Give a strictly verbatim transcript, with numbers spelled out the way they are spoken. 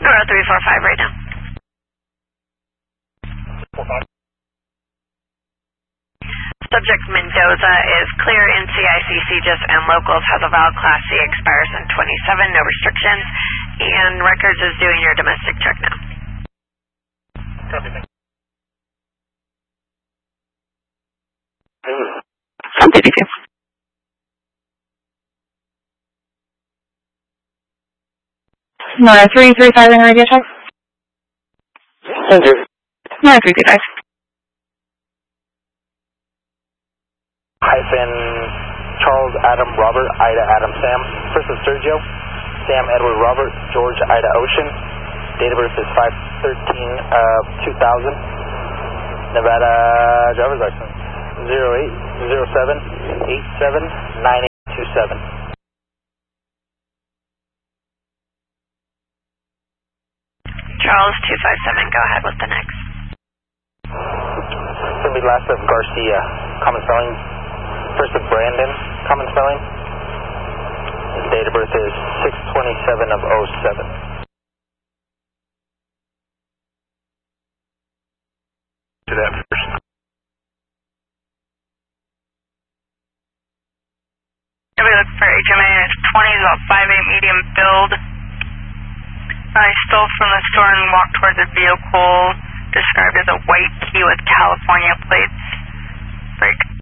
Nora three four five right now. Subject Mendoza is clear in C I C C just and locals, has a valid Class C, expires in twenty-seven, no restrictions, and records is doing your domestic check now. Copy, thank you. Thank you. Nora three three five in radio check. Thank you. Nora three three five. Hyphen Charles Adam Robert Ida Adam Sam. First is Sergio. Sam Edward Robert George Ida Ocean. Date of birth is five thirteen two thousand. Nevada driver's license zero eight zero seven eight seven nine eight two seven. Charles two five seven, go ahead with the next. It's going to be last of Garcia. Common spelling. First of Brandon. Common spelling. His date of birth is six twenty-seven of oh seven. To that first. We look for H M A, it's twenty, about five eight medium build. I stole from the store and walked towards a vehicle described as a white key with California plates. Break.